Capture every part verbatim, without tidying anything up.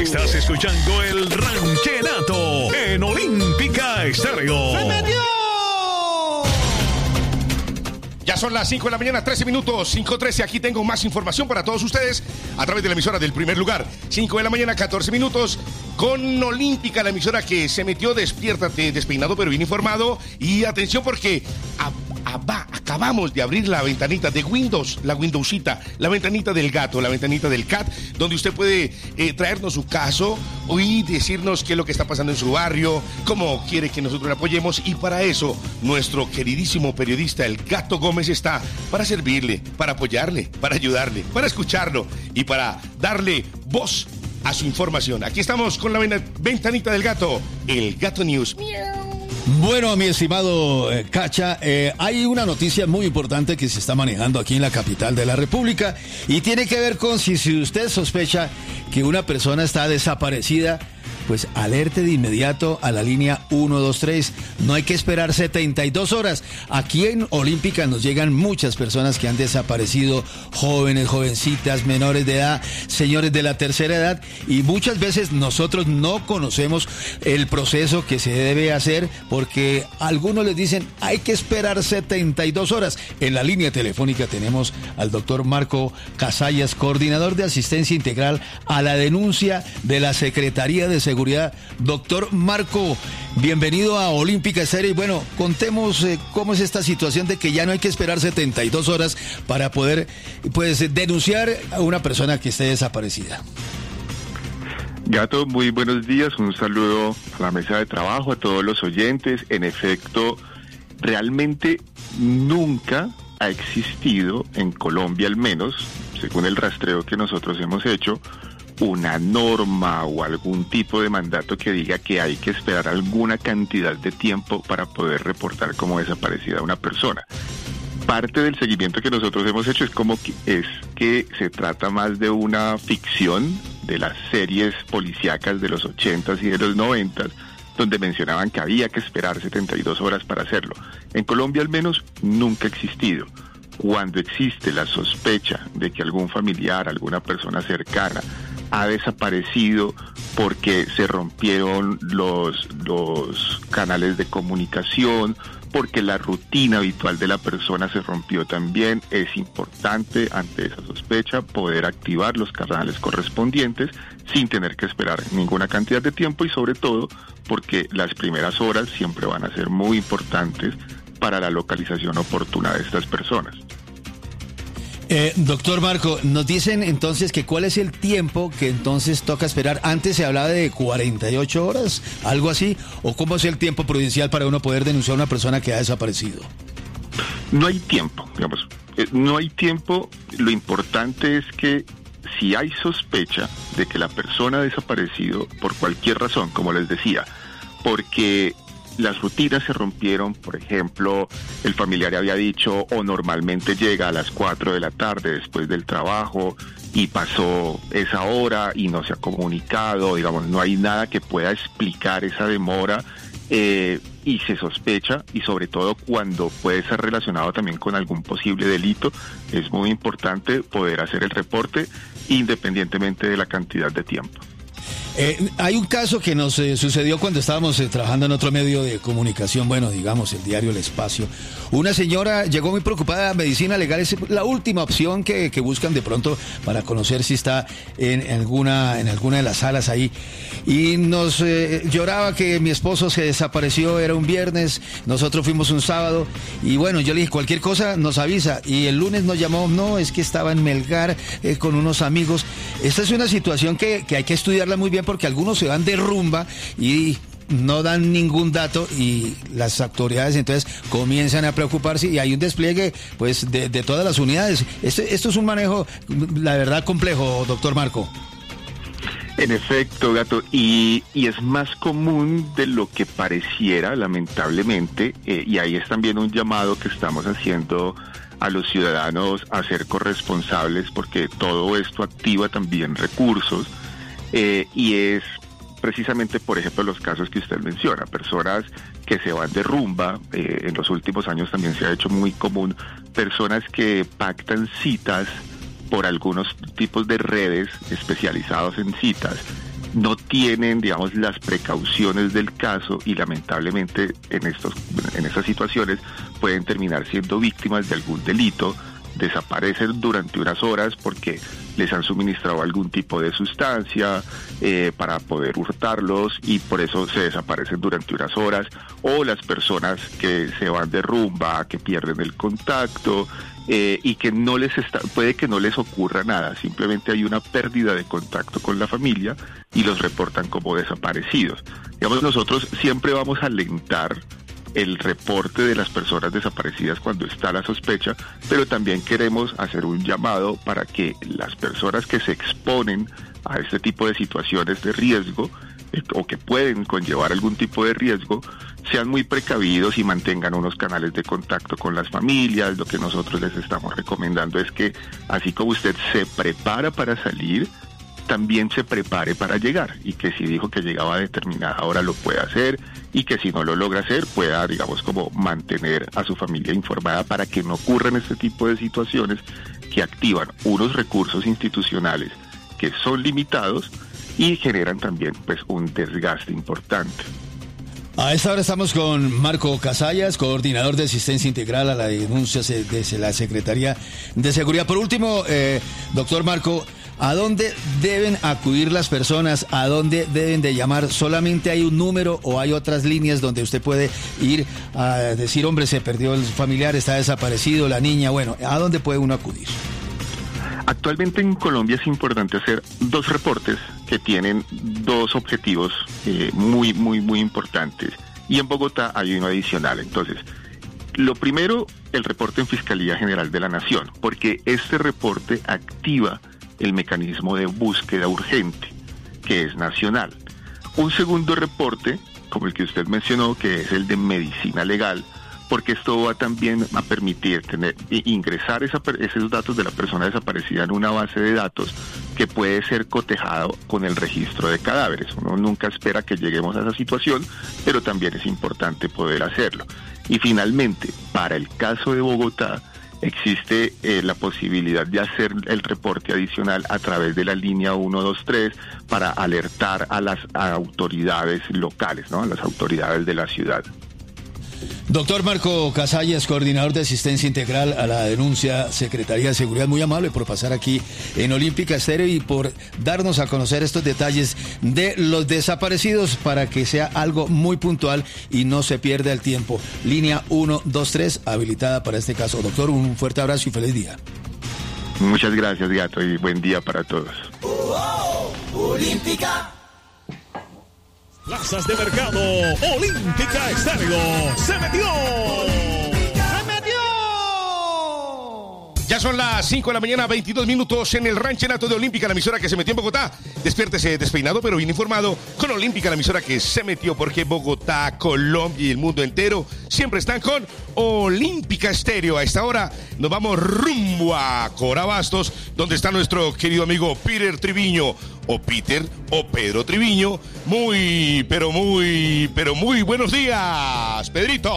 Estás escuchando el Ranchenato en Olímpica Estéreo. ¡Se metió! Ya son las cinco de la mañana, trece minutos, cinco trece. Aquí tengo más información para todos ustedes a través de la emisora del primer lugar. cinco de la mañana, catorce minutos, con Olímpica, la emisora que se metió. Despiértate, despeinado pero bien informado. Y atención porque a, a, va, acabamos de abrir la ventanita de Windows, la Windowsita, la ventanita del gato, la ventanita del cat, donde usted puede eh, traernos su caso y decirnos qué es lo que está pasando en su barrio, cómo quiere que nosotros le apoyemos. Y para eso, nuestro queridísimo periodista, el Gato Gómez, está para servirle, para apoyarle, para ayudarle, para escucharlo y para darle voz a su información. Aquí estamos con la ventanita del gato, el Gato News. Bueno, mi estimado eh, Cacha, eh, hay una noticia muy importante que se está manejando aquí en la capital de la República y tiene que ver con si, si usted sospecha que una persona está desaparecida, pues alerte de inmediato a la línea uno dos tres. No hay que esperar setenta y dos horas. Aquí en Olímpica nos llegan muchas personas que han desaparecido, jóvenes, jovencitas, menores de edad, señores de la tercera edad, y muchas veces nosotros no conocemos el proceso que se debe hacer porque algunos les dicen hay que esperar setenta y dos horas. En la línea telefónica tenemos al doctor Marco Casallas, coordinador de asistencia integral a la denuncia de la Secretaría de Seguridad. Doctor Marco, bienvenido a Olímpica Estéreo. Y bueno, contemos eh, cómo es esta situación de que ya no hay que esperar setenta y dos horas para poder pues denunciar a una persona que esté desaparecida. Gato, muy buenos días, un saludo a la mesa de trabajo, a todos los oyentes. En efecto, realmente nunca ha existido en Colombia, al menos, según el rastreo que nosotros hemos hecho, una norma o algún tipo de mandato que diga que hay que esperar alguna cantidad de tiempo para poder reportar como desaparecida a una persona. Parte del seguimiento que nosotros hemos hecho es como que es que se trata más de una ficción de las series policíacas de los ochentas y de los noventas, donde mencionaban que había que esperar setenta y dos horas para hacerlo. En Colombia al menos nunca ha existido. Cuando existe la sospecha de que algún familiar, alguna persona cercana ha desaparecido porque se rompieron los, los canales de comunicación, porque la rutina habitual de la persona se rompió también, es importante ante esa sospecha poder activar los canales correspondientes sin tener que esperar ninguna cantidad de tiempo y sobre todo porque las primeras horas siempre van a ser muy importantes para la localización oportuna de estas personas. Eh, doctor Marco, nos dicen entonces que cuál es el tiempo que entonces toca esperar. Antes se hablaba de cuarenta y ocho horas, algo así, o cómo es el tiempo prudencial para uno poder denunciar a una persona que ha desaparecido. No hay tiempo, digamos, eh, no hay tiempo. Lo importante es que si hay sospecha de que la persona ha desaparecido por cualquier razón, como les decía, porque las rutinas se rompieron, por ejemplo, el familiar había dicho o normalmente llega a las cuatro de la tarde después del trabajo y pasó esa hora y no se ha comunicado, digamos, no hay nada que pueda explicar esa demora eh, y se sospecha, y sobre todo cuando puede ser relacionado también con algún posible delito, es muy importante poder hacer el reporte independientemente de la cantidad de tiempo. Eh, hay un caso que nos eh, sucedió cuando estábamos eh, trabajando en otro medio de comunicación, bueno, digamos, el diario El Espacio. Una señora llegó muy preocupada. Medicina legal es la última opción que, que buscan de pronto para conocer si está en, en alguna en alguna de las salas ahí. Y nos eh, lloraba que mi esposo se desapareció, era un viernes, nosotros fuimos un sábado. Y bueno, yo le dije, cualquier cosa nos avisa. Y el lunes nos llamó, no, es que estaba en Melgar eh, con unos amigos. Esta es una situación que, que hay que estudiarla muy bien, porque algunos se van de rumba y no dan ningún dato y las autoridades entonces comienzan a preocuparse y hay un despliegue pues de, de todas las unidades. Este, esto es un manejo, la verdad, complejo, doctor Marco. En efecto, Gato, y, y es más común de lo que pareciera, lamentablemente, eh, y ahí es también un llamado que estamos haciendo a los ciudadanos a ser corresponsables, porque todo esto activa también recursos. Eh, y es precisamente, por ejemplo, los casos que usted menciona, personas que se van de rumba. Eh, en los últimos años también se ha hecho muy común personas que pactan citas por algunos tipos de redes especializados en citas no tienen, digamos, las precauciones del caso y lamentablemente en estos, en estas situaciones pueden terminar siendo víctimas de algún delito, desaparecen durante unas horas porque les han suministrado algún tipo de sustancia eh, para poder hurtarlos y por eso se desaparecen durante unas horas, o las personas que se van de rumba, que pierden el contacto eh, y que no les está, puede que no les ocurra nada, simplemente hay una pérdida de contacto con la familia y los reportan como desaparecidos. Digamos, nosotros siempre vamos a alentar el reporte de las personas desaparecidas cuando está la sospecha, pero también queremos hacer un llamado para que las personas que se exponen a este tipo de situaciones de riesgo eh, o que pueden conllevar algún tipo de riesgo, sean muy precavidos y mantengan unos canales de contacto con las familias. Lo que nosotros les estamos recomendando es que, así como usted se prepara para salir, también se prepare para llegar, y que si dijo que llegaba a determinada hora lo pueda hacer, y que si no lo logra hacer pueda, digamos, como mantener a su familia informada para que no ocurran este tipo de situaciones que activan unos recursos institucionales que son limitados y generan también pues un desgaste importante. A esta hora estamos con Marco Casallas, coordinador de asistencia integral a la denuncia desde la Secretaría de Seguridad. Por último, eh, doctor Marco, ¿a dónde deben acudir las personas? ¿A dónde deben de llamar? ¿Solamente hay un número o hay otras líneas donde usted puede ir a decir, hombre, se perdió el familiar, está desaparecido, la niña? Bueno, ¿a dónde puede uno acudir? Actualmente en Colombia es importante hacer dos reportes que tienen dos objetivos eh, muy, muy, muy importantes. Y en Bogotá hay uno adicional. Entonces, lo primero, el reporte en Fiscalía General de la Nación, porque este reporte activa el mecanismo de búsqueda urgente, que es nacional. Un segundo reporte, como el que usted mencionó, que es el de medicina legal, porque esto va también a permitir tener, ingresar esa, esos datos de la persona desaparecida en una base de datos que puede ser cotejado con el registro de cadáveres. Uno nunca espera que lleguemos a esa situación, pero también es importante poder hacerlo. Y finalmente, para el caso de Bogotá, existe eh, la posibilidad de hacer el reporte adicional a través de la línea uno dos tres para alertar a las a autoridades locales, ¿no? A las autoridades de la ciudad. Doctor Marco Casallas, coordinador de asistencia integral a la denuncia, Secretaría de Seguridad, muy amable por pasar aquí en Olímpica Estéreo y por darnos a conocer estos detalles de los desaparecidos para que sea algo muy puntual y no se pierda el tiempo. Línea uno dos tres habilitada para este caso. Doctor, un fuerte abrazo y feliz día. Muchas gracias, Gato, y buen día para todos. Uh-oh, Olímpica. Plazas de mercado, Olímpica Estéreo, se metió. ¡Se metió! Ya son las cinco de la mañana, veintidós minutos en el ranchenato de Olímpica, la emisora que se metió en Bogotá. Despiértese despeinado, pero bien informado con Olímpica, la emisora que se metió, porque Bogotá, Colombia y el mundo entero siempre están con Olímpica Estéreo. A esta hora nos vamos rumbo a Corabastos, donde está nuestro querido amigo Peter Triviño, o Peter, o Pedro Triviño. Muy, pero muy, pero muy buenos días, Pedrito.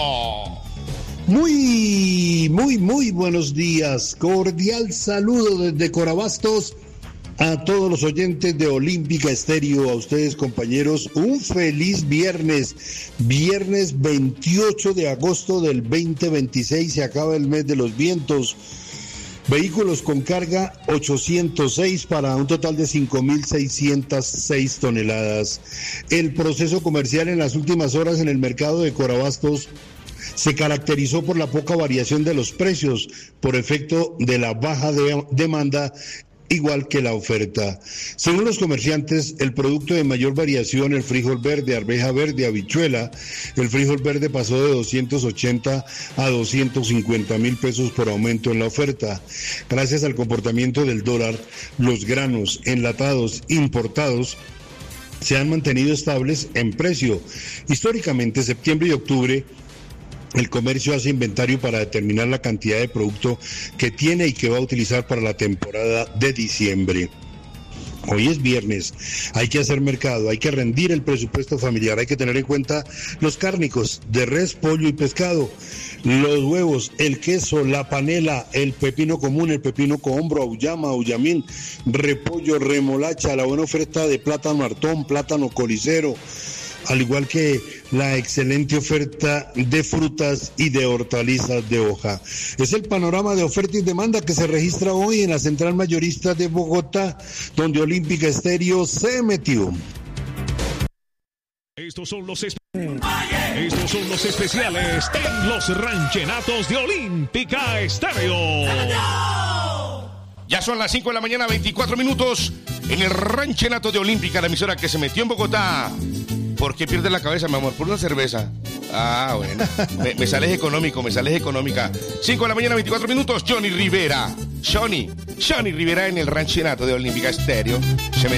Muy, muy, muy buenos días. Cordial saludo desde Corabastos a todos los oyentes de Olímpica Estéreo, a ustedes, compañeros. Un feliz viernes, viernes veintiocho de agosto del veinte veintiséis, se acaba el mes de los vientos. Vehículos con carga ochocientos seis para un total de cinco mil seiscientas seis toneladas. El proceso comercial en las últimas horas en el mercado de Corabastos se caracterizó por la poca variación de los precios por efecto de la baja de demanda, igual que la oferta. Según los comerciantes, el producto de mayor variación, el frijol verde, arveja verde, habichuela, el frijol verde pasó de doscientos ochenta a doscientos cincuenta mil pesos por aumento en la oferta. Gracias al comportamiento del dólar, los granos enlatados importados se han mantenido estables en precio. Históricamente, septiembre y octubre, el comercio hace inventario para determinar la cantidad de producto que tiene y que va a utilizar para la temporada de diciembre. Hoy es viernes, hay que hacer mercado, hay que rendir el presupuesto familiar, hay que tener en cuenta los cárnicos de res, pollo y pescado, los huevos, el queso, la panela, el pepino común, el pepino cohombro, auyama, auyamín, repollo, remolacha, la buena oferta de plátano hartón, plátano colicero, al igual que la excelente oferta de frutas y de hortalizas de hoja. Es el panorama de oferta y demanda que se registra hoy en la Central Mayorista de Bogotá, donde Olímpica Estéreo se metió. Estos son los, estos son los especiales en los ranchenatos de Olímpica Estéreo. Ya son las cinco de la mañana, veinticuatro minutos, en el ranchenato de Olímpica, la emisora que se metió en Bogotá. ¿Por qué pierdes la cabeza, mi amor? Por una cerveza. Ah, bueno. Me, me sales económico, me sales económica. cinco de la mañana, veinticuatro minutos. Johnny Rivera. Johnny. Johnny Rivera en el ranchenato de Olímpica Estéreo. Se me